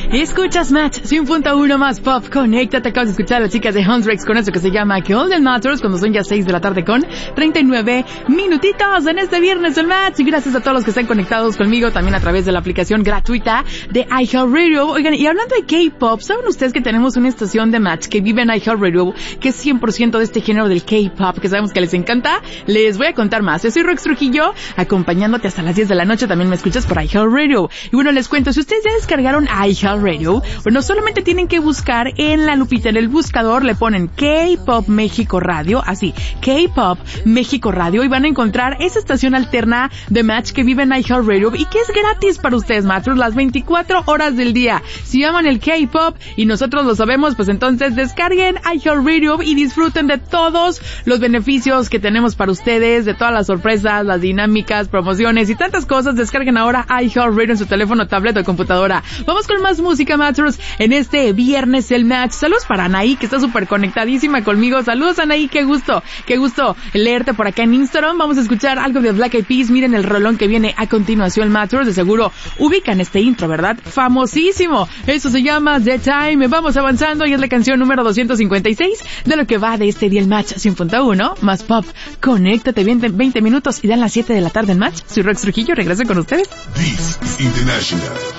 Escuchas Match 100.1 más pop. Conéctate, acabas de escuchar a las chicas de Huntrix con eso que se llama Golden Matters cuando son ya 6 de la tarde con 39 minutitos en este viernes del Match. Y gracias a todos los que están conectados conmigo también a través de la aplicación gratuita de iHeartRadio. Oigan, y hablando de K-pop, ¿saben ustedes que tenemos una estación de Match que vive en iHeartRadio que es 100% de este género del K-pop que sabemos que les encanta? Les voy a contar más. Yo soy Rox Trujillo, acompañándote hasta las 10 de la noche. También me escuchas por iHeartRadio. Y bueno, les cuento, si ustedes ya descargaron iHeartRadio, bueno, solamente tienen que buscar en la lupita, en el buscador, le ponen K-Pop México Radio, así, K-Pop México Radio, y van a encontrar esa estación alterna de Match que vive en iHeartRadio y que es gratis para ustedes, Matros, las 24 horas del día. Si aman el K-Pop y nosotros lo sabemos, pues entonces descarguen iHeartRadio y disfruten de todos los beneficios que tenemos para ustedes, de todas las sorpresas, las dinámicas, promociones y tantas cosas. Descarguen ahora iHeartRadio en su teléfono, tablet o computadora. Vamos con más música, Matros, en este viernes el Match. Saludos para Anaí, que está súper conectadísima conmigo. Saludos, Anaí, qué gusto leerte por acá en Instagram. Vamos a escuchar algo de Black Eyed Peas. Miren el rolón que viene a continuación, Matros. De seguro ubican este intro, ¿verdad? Famosísimo. Eso se llama The Time. Vamos avanzando y es la canción número 256 de lo que va de este día el Match 100.1 más pop. Conéctate 20 minutos y dan las 7 de la tarde en Match. Soy Rox Trujillo, regreso con ustedes. This is International.